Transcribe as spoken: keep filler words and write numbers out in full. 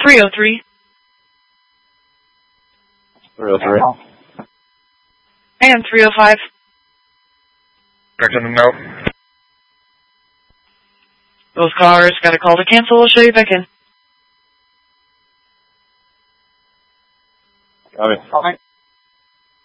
three oh three. three oh three. And three oh five. Correction to note. Those cars got a call to cancel. We'll show you back in. Copy.